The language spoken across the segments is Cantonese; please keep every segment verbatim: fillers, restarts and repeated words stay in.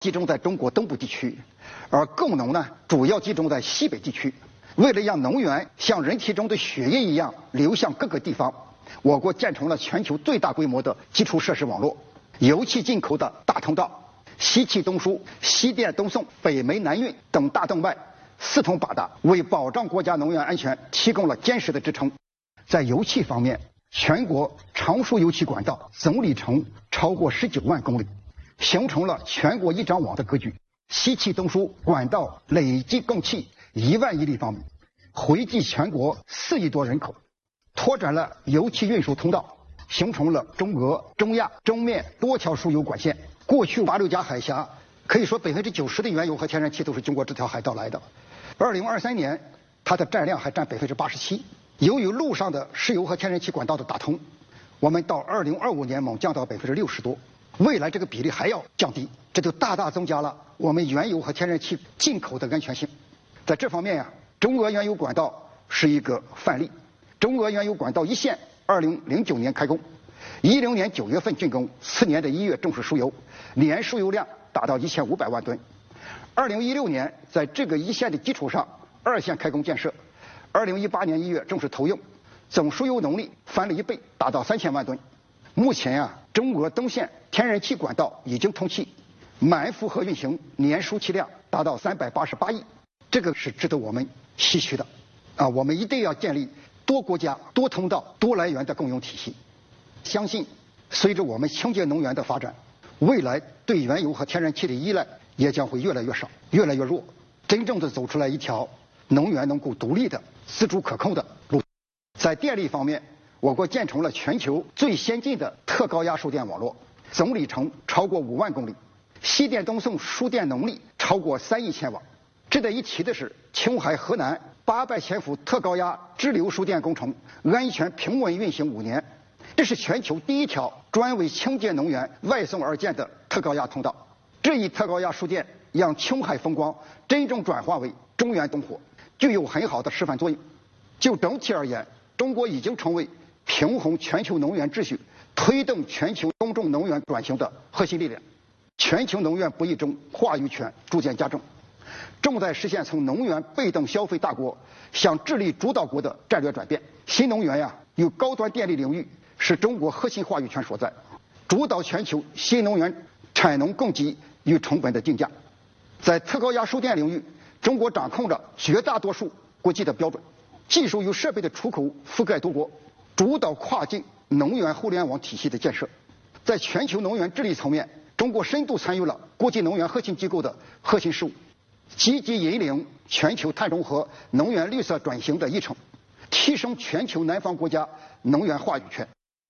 集中在中国东部地区，而供能呢主要集中在西北地区。为了让能源像人体中的血液一样流向各个地方，我国建成了全球最大规模的基础设施网络，油气进口的大通道，西气东输、西电东送、北煤南运等大动脉四通八达，为保障国家能源安全提供了坚实的支撑。在油气方面，全国长输油气管道总里程超过十九万公里，形成了全国一张网的格局。西气东输管道累计供气一万亿立方米，惠及全国四亿多人口，拓展了油气运输通道，形成了中俄、中亚、中缅多条输油管线。过去马六甲海峡可以说百分之九十的原油和天然气都是经过这条海道来的。二零二三年，它的占量还占百分之八十七。由于陆上的石油和天然气管道的打通，我们到二零二五年猛降到百分之六十多，未来这个比例还要降低，这就大大增加了我们原油和天然气进口的安全性。在这方面呀、啊，中俄原油管道是一个范例。中俄原油管道一线，二零零九年开工，一零年九月份竣工，次年的一月正式输油，年输油量达到一千五百万吨。二零一六年，在这个一线的基础上，二线开工建设。二零一八年一月正式投用，总输油能力翻了一倍，达到三千万吨。目前呀、啊，中俄东线天然气管道已经通气，满负荷运行，年输气量达到三百八十八亿，这个是值得我们唏嘘的。啊，我们一定要建立多国家、多通道、多来源的供应体系。相信随着我们清洁能源的发展，未来对原油和天然气的依赖也将会越来越少、越来越弱，真正的走出来一条能源能够独立的、自主可控的路。在电力方面，我国建成了全球最先进的特高压输电网络，总里程超过五万公里，西电东送输电能力超过三亿千瓦。值得一提的是，青海河南八百千伏特高压支流输电工程安全平稳运行五年，这是全球第一条专为清洁能源外送而建的特高压通道。这一特高压输电让青海风光真正转化为中原东火，具有很好的示范作用。就整体而言，中国已经成为平衡全球能源秩序、推动全球公众能源转型的核心力量。全球能源博弈中话语权逐渐加重，正在实现从能源被动消费大国向治理主导国的战略转变。新能源呀，有高端电力领域是中国核心话语权所在，主导全球新能源产能供给与成本的定价。在特高压输电领域，中国掌控着绝大多数国际的标准，技术与设备的出口覆盖多国，主导跨境能源互联网体系的建设。在全球能源治理层面，中国深度参与了国际能源核心机构的核心事务，积极引领全球碳中和、能源绿色转型的议程，提升全球南方国家能源话语权。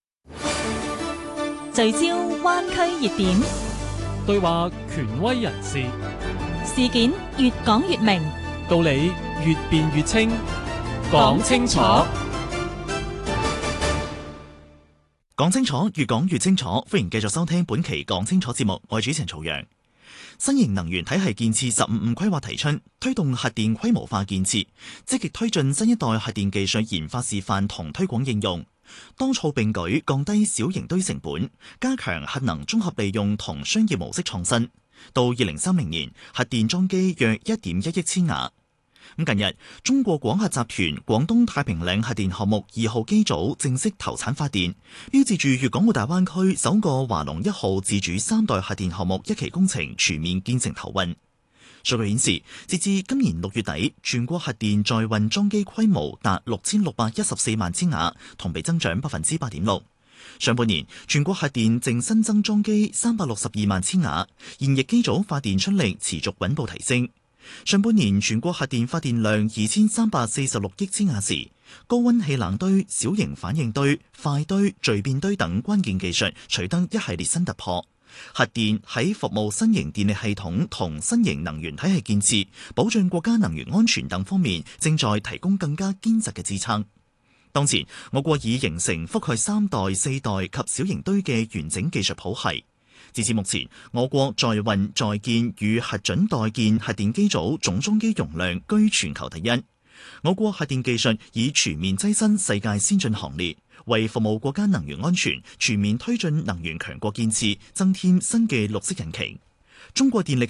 聚焦灣區熱點， 對話權威人士， 事件越講越明， 道理越辯越清，講清楚。 講清楚，越講越清楚。歡迎繼續收聽本期講清楚節目，我係主持人曹陽。新型能源體系建設十五五規劃提出，推動核電規模化建設，積極推進新一代核電技術研發示範同推廣應用，多措並舉，降低小型堆成本，加強核能綜合利用同商業模式創新。到二零三零年，核電裝機約一點一億千瓦。咁近日，中國廣核集團廣東太平嶺核電項目二號機組正式投產發電，標誌住粵港澳大灣區首個華龍一號自主三代核電項目一期工程全面建成投運。數據顯示，截至今年六月底，全國核電在運裝機規模達六千六百一十四萬千瓦，同比增長百分之八點六。上半年，全國核電淨新增裝機三百六十二萬千瓦，現役機組發電出力持續穩步提升。上半年全國核電發電量二千三百四十六億千瓦時，高溫氣冷堆、小型反應堆、快堆、聚變堆等關鍵技術取得一系列新突破。核電喺服務新型電力系統同新型能源體系建設、保障國家能源安全等方面，正在提供更加堅實嘅支撐。當前，我國已形成覆蓋三代、四代及小型堆嘅完整技術譜系。截至目前，我國在運在建與核准待建核電機組總裝機容量居全球第一。我國核電技術已全面躋身世界先進行列，為服務國家能源安全、全面推進能源強國建設增添新嘅綠色引擎。 中國電力